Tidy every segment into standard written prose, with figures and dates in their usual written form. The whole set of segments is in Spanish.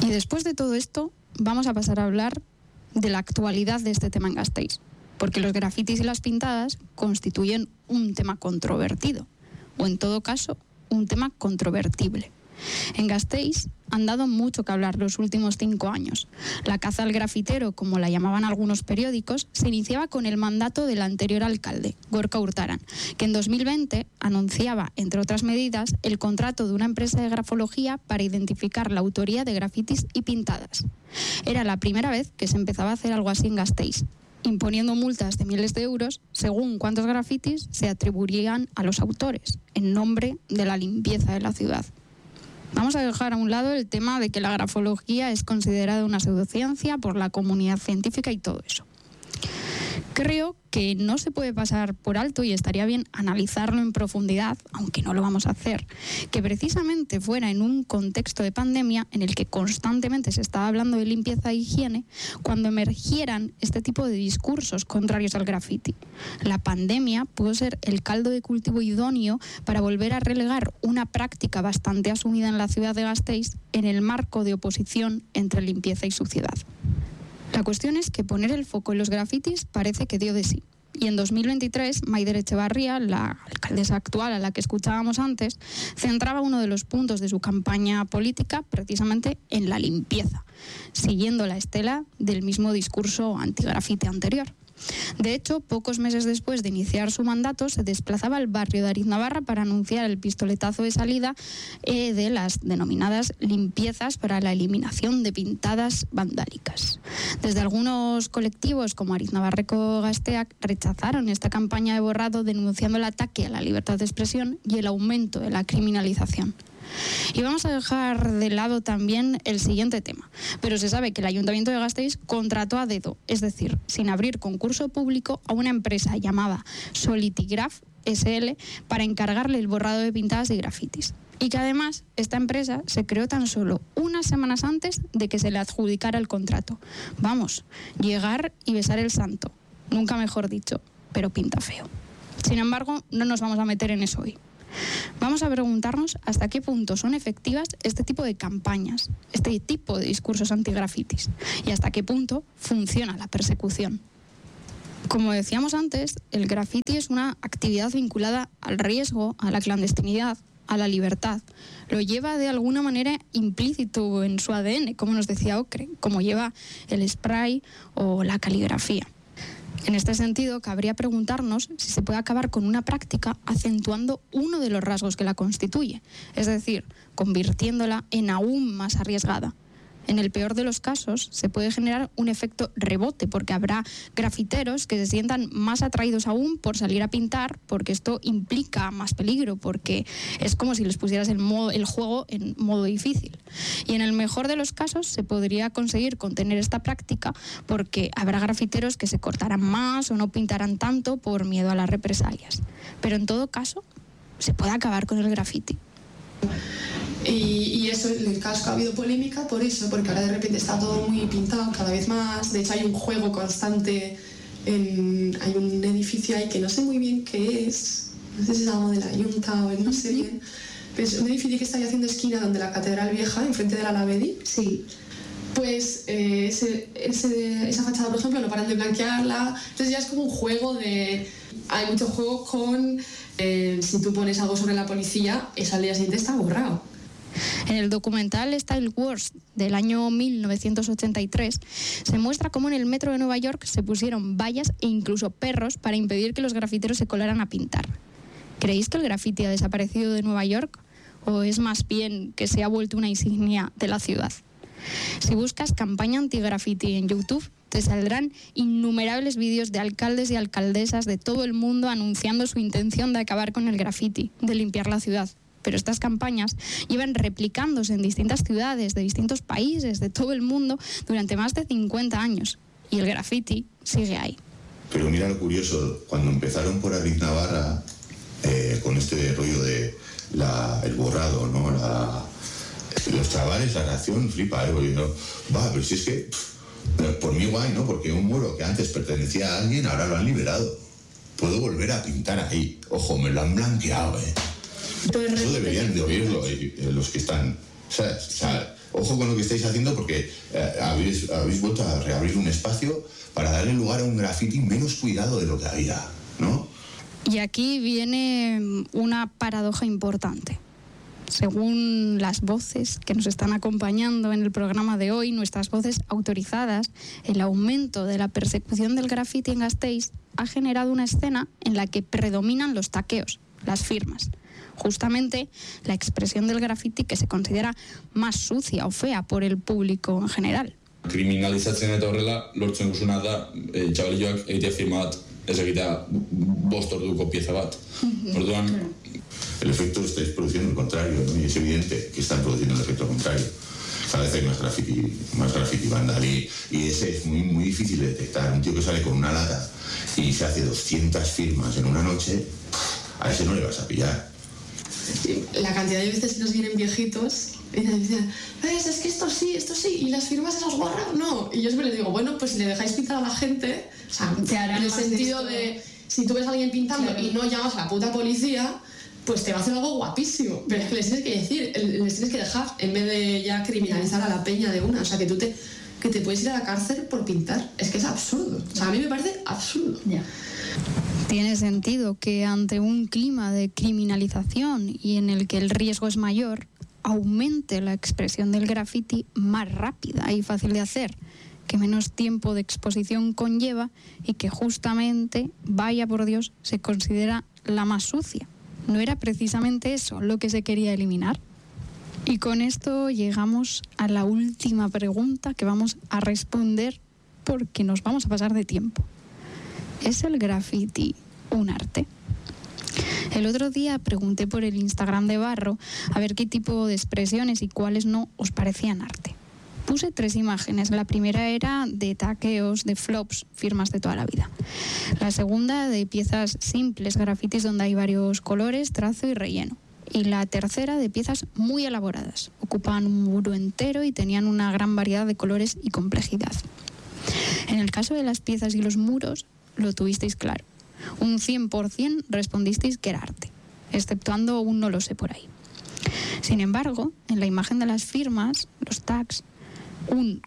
Y después de todo esto, vamos a pasar a hablar de la actualidad de este tema en Gasteiz, porque los grafitis y las pintadas constituyen un tema controvertido, o en todo caso, un tema controvertible. En Gasteiz han dado mucho que hablar los últimos 5 años. La caza al grafitero, como la llamaban algunos periódicos, se iniciaba con el mandato del anterior alcalde, Gorka Urtaran, que en 2020 anunciaba, entre otras medidas, el contrato de una empresa de grafología para identificar la autoría de grafitis y pintadas. Era la primera vez que se empezaba a hacer algo así en Gasteiz, imponiendo multas de miles de euros según cuántos grafitis se atribuirían a los autores, en nombre de la limpieza de la ciudad. Vamos a dejar a un lado el tema de que la grafología es considerada una pseudociencia por la comunidad científica y todo eso. Creo que no se puede pasar por alto, y estaría bien analizarlo en profundidad, aunque no lo vamos a hacer, que precisamente fuera en un contexto de pandemia en el que constantemente se estaba hablando de limpieza e higiene, cuando emergieran este tipo de discursos contrarios al graffiti. La pandemia pudo ser el caldo de cultivo idóneo para volver a relegar una práctica bastante asumida en la ciudad de Gasteiz en el marco de oposición entre limpieza y suciedad. La cuestión es que poner el foco en los grafitis parece que dio de sí. Y en 2023, Maider Etxebarria, la alcaldesa actual a la que escuchábamos antes, centraba uno de los puntos de su campaña política precisamente en la limpieza, siguiendo la estela del mismo discurso antigrafite anterior. De hecho, pocos meses después de iniciar su mandato, se desplazaba al barrio de Ariznabarra para anunciar el pistoletazo de salida de las denominadas limpiezas para la eliminación de pintadas vandálicas. Desde algunos colectivos, como Ariznabarreko Gazteak, rechazaron esta campaña de borrado, denunciando el ataque a la libertad de expresión y el aumento de la criminalización. Y vamos a dejar de lado también el siguiente tema, pero se sabe que el Ayuntamiento de Gasteiz contrató a dedo, es decir, sin abrir concurso público, a una empresa llamada Solitigraf SL para encargarle el borrado de pintadas y grafitis. Y que además esta empresa se creó tan solo unas semanas antes de que se le adjudicara el contrato. Vamos, llegar y besar el santo, nunca mejor dicho, pero pinta feo. Sin embargo, no nos vamos a meter en eso hoy. Vamos a preguntarnos hasta qué punto son efectivas este tipo de campañas, este tipo de discursos antigrafitis, y hasta qué punto funciona la persecución. Como decíamos antes, el grafiti es una actividad vinculada al riesgo, a la clandestinidad, a la libertad. Lo lleva de alguna manera implícito en su ADN, como nos decía Ocre, como lleva el spray o la caligrafía. En este sentido, cabría preguntarnos si se puede acabar con una práctica acentuando uno de los rasgos que la constituye, es decir, convirtiéndola en aún más arriesgada. En el peor de los casos, se puede generar un efecto rebote, porque habrá grafiteros que se sientan más atraídos aún por salir a pintar, porque esto implica más peligro, porque es como si les pusieras el juego en modo difícil. Y en el mejor de los casos, se podría conseguir contener esta práctica, porque habrá grafiteros que se cortarán más o no pintarán tanto por miedo a las represalias. Pero en todo caso, se puede acabar con el grafiti. Y eso, en el casco ha habido polémica por eso, porque ahora de repente está todo muy pintado cada vez más. De hecho hay un juego constante, hay un edificio ahí que no sé muy bien qué es, no sé si es algo de la Junta o no sé bien, pero es un edificio que está ahí haciendo esquina donde la Catedral Vieja, enfrente de la Alavedi. Sí. Pues esa fachada, por ejemplo, no paran de blanquearla. Entonces ya es como un juego de... Hay mucho juego con... si tú pones algo sobre la policía, eso al día siguiente está borrado. En el documental Style Wars del año 1983 se muestra cómo en el metro de Nueva York se pusieron vallas e incluso perros para impedir que los grafiteros se colaran a pintar. ¿Creéis que el grafiti ha desaparecido de Nueva York? ¿O es más bien que se ha vuelto una insignia de la ciudad? Si buscas campaña anti-graffiti en YouTube, te saldrán innumerables vídeos de alcaldes y alcaldesas de todo el mundo anunciando su intención de acabar con el graffiti, de limpiar la ciudad. Pero estas campañas llevan replicándose en distintas ciudades, de distintos países, de todo el mundo, durante más de 50 años. Y el graffiti sigue ahí. Pero mira lo curioso, cuando empezaron por Ariznabarra, con este rollo de el borrado, ¿no? Los chavales, la reacción flipa, pero si es que, por mí guay, ¿no? Porque un muro que antes pertenecía a alguien, ahora lo han liberado. Puedo volver a pintar ahí. Ojo, me lo han blanqueado, Eso deberían de oírlo los que están... O sea, ojo con lo que estáis haciendo porque habéis vuelto a reabrir un espacio para darle lugar a un graffiti menos cuidado de lo que había, ¿no? Y aquí viene una paradoja importante. Según las voces que nos están acompañando en el programa de hoy, nuestras voces autorizadas, el aumento de la persecución del graffiti en Gasteiz ha generado una escena en la que predominan los taqueos, las firmas. Justamente la expresión del graffiti que se considera más sucia o fea por el público en general. Kriminalizatzen eta horrela, lortzen guzuna da, txabalioak egitea firma bat, ez egitea 5 orduko pieza bat. Orduan, el efecto estáis produciendo el contrario, ¿no? Y es evidente que están produciendo el efecto contrario. Cada vez hay más graffiti vandal y ese es muy, muy difícil de detectar. Un tío que sale con una lata y se hace 200 firmas en una noche, a ese no le vas a pillar. La cantidad de veces que nos vienen viejitos y nos dicen, es que esto sí, y las firmas se las borran, no. Y yo siempre les digo, bueno, pues si le dejáis pintar a la gente, o sea, en el sentido de, si tú ves a alguien pintando y no llamas a la puta policía, pues te va a hacer algo guapísimo. Pero es que les tienes que decir, les tienes que dejar, en vez de ya criminalizar a la peña de una. O sea, que te puedes ir a la cárcel por pintar. Es que es absurdo. O sea, a mí me parece absurdo. Yeah. Tiene sentido que ante un clima de criminalización y en el que el riesgo es mayor, aumente la expresión del graffiti más rápida y fácil de hacer, que menos tiempo de exposición conlleva y que justamente, vaya por Dios, se considera la más sucia. ¿No era precisamente eso lo que se quería eliminar? Y con esto llegamos a la última pregunta que vamos a responder porque nos vamos a pasar de tiempo. ¿Es el graffiti un arte? El otro día pregunté por el Instagram de Barro a ver qué tipo de expresiones y cuáles no os parecían arte. Puse 3 imágenes. La primera era de taqueos, de flops, firmas de toda la vida. La segunda de piezas simples, grafitis donde hay varios colores, trazo y relleno. Y la tercera de piezas muy elaboradas. Ocupaban un muro entero y tenían una gran variedad de colores y complejidad. En el caso de las piezas y los muros, lo tuvisteis claro. Un 100% respondisteis que era arte, exceptuando un no lo sé por ahí. Sin embargo, en la imagen de las firmas, los tags, un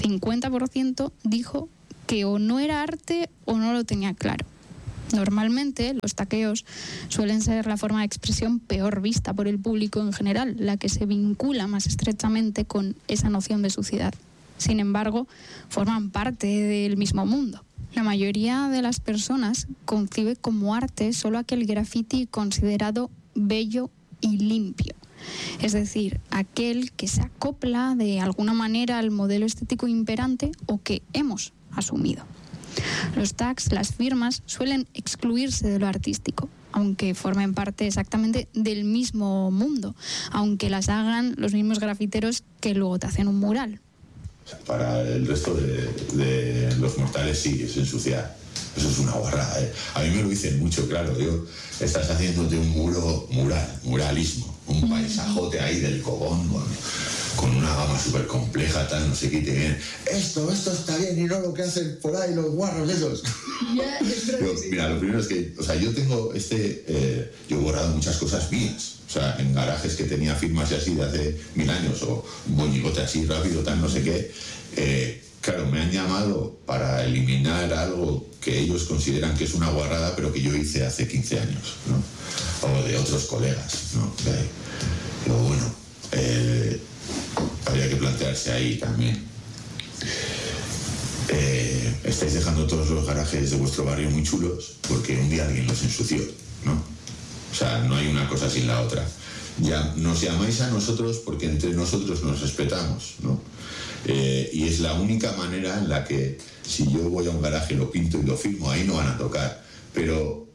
50% dijo que o no era arte o no lo tenía claro. Normalmente los taqueos suelen ser la forma de expresión peor vista por el público en general, la que se vincula más estrechamente con esa noción de suciedad. Sin embargo, forman parte del mismo mundo. La mayoría de las personas concibe como arte solo aquel graffiti considerado bello y limpio. Es decir, aquel que se acopla de alguna manera al modelo estético imperante o que hemos asumido. Los tags, las firmas, suelen excluirse de lo artístico, aunque formen parte exactamente del mismo mundo, aunque las hagan los mismos grafiteros que luego te hacen un mural. Para el resto de los mortales sí, es ensuciar. Eso es una guarrada, ¿eh? A mí me lo dicen mucho, claro. Estás haciéndote un muralismo, un paisajote ahí del Cogón con una gama súper compleja, tal, no sé qué, y te vienen, esto está bien y no lo que hacen por ahí los guarros esos. Mira, lo primero es que, o sea, yo tengo yo he borrado muchas cosas mías. O sea, en garajes que tenía firmas y así de hace 1000 años o un boñigote así rápido, tal, no sé qué. Claro, me han llamado para eliminar algo que ellos consideran que es una guarrada, pero que yo hice hace 15 años, ¿no? O de otros colegas, ¿no? Pero bueno, habría que plantearse ahí también. Estáis dejando todos los garajes de vuestro barrio muy chulos porque un día alguien los ensució, ¿no? O sea, no hay una cosa sin la otra. Ya nos llamáis a nosotros porque entre nosotros nos respetamos, ¿no? Y es la única manera en la que si yo voy a un garaje, lo pinto y lo firmo, ahí no van a tocar. Pero,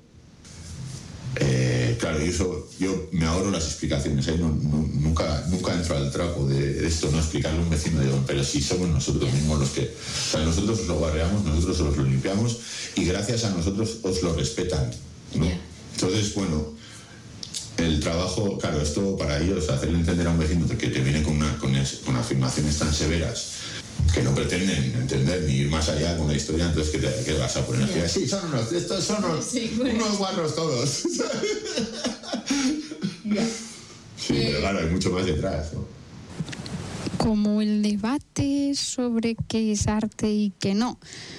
claro, yo me ahorro las explicaciones. Ahí nunca entro al trapo de esto, no explicarle a un vecino. Pero si somos nosotros mismos los que... O sea, nosotros os lo guarreamos, nosotros os lo limpiamos y gracias a nosotros os lo respetan, ¿no? Entonces, bueno... El trabajo, claro, esto para ellos, hacerle entender a un vecino que te viene con afirmaciones tan severas que no pretenden entender ni ir más allá con la historia, entonces ¿qué vas a poner? Yeah. Sí, estos son unos guarros todos. Yeah. Sí, pero claro, hay mucho más detrás, ¿no? Como el debate sobre qué es arte y qué no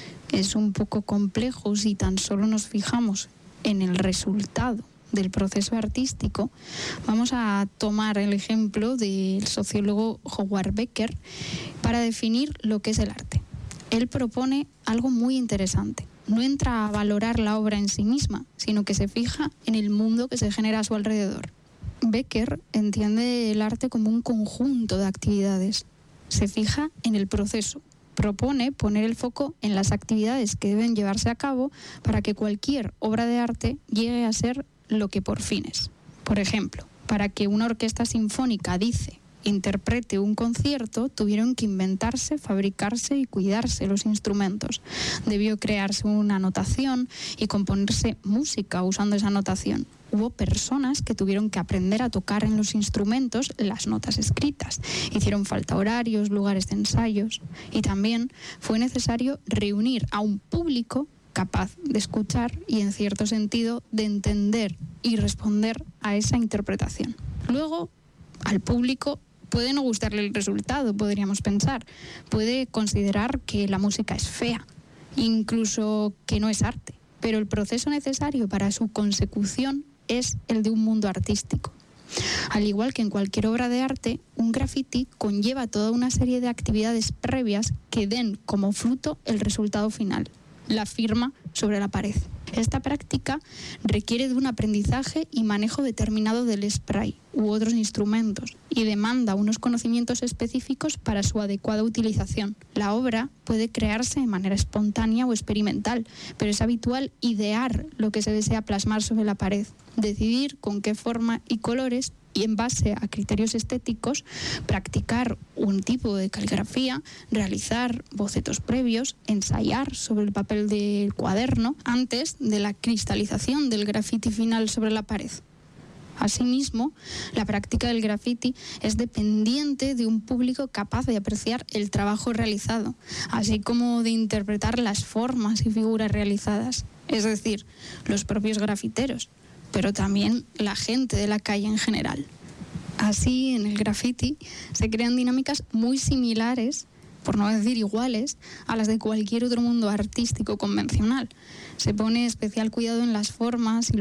es un poco complejo si tan solo nos fijamos en el resultado del proceso artístico, vamos a tomar el ejemplo del sociólogo Howard Becker para definir lo que es el arte. Él propone algo muy interesante. No entra a valorar la obra en sí misma, sino que se fija en el mundo que se genera a su alrededor. Becker entiende el arte como un conjunto de actividades. Se fija en el proceso. Propone poner el foco en las actividades que deben llevarse a cabo para que cualquier obra de arte llegue a ser lo que por fin es. Por ejemplo, para que una orquesta sinfónica interprete un concierto, tuvieron que inventarse, fabricarse y cuidarse los instrumentos. Debió crearse una notación y componerse música usando esa notación. Hubo personas que tuvieron que aprender a tocar en los instrumentos las notas escritas. Hicieron falta horarios, lugares de ensayos, y también fue necesario reunir a un público capaz de escuchar y, en cierto sentido, de entender y responder a esa interpretación. Luego, al público puede no gustarle el resultado, podríamos pensar. Puede considerar que la música es fea, incluso que no es arte. Pero el proceso necesario para su consecución es el de un mundo artístico. Al igual que en cualquier obra de arte, un graffiti conlleva toda una serie de actividades previas que den como fruto el resultado final, la firma sobre la pared. Esta práctica requiere de un aprendizaje y manejo determinado del spray u otros instrumentos y demanda unos conocimientos específicos para su adecuada utilización. La obra puede crearse de manera espontánea o experimental, pero es habitual idear lo que se desea plasmar sobre la pared, decidir con qué forma y colores, y en base a criterios estéticos, practicar un tipo de caligrafía, realizar bocetos previos, ensayar sobre el papel del cuaderno antes de la cristalización del grafiti final sobre la pared. Asimismo, la práctica del grafiti es dependiente de un público capaz de apreciar el trabajo realizado, así como de interpretar las formas y figuras realizadas, es decir, los propios grafiteros, pero también la gente de la calle en general. Así, en el graffiti se crean dinámicas muy similares, por no decir iguales, a las de cualquier otro mundo artístico convencional. Se pone especial cuidado en las formas y los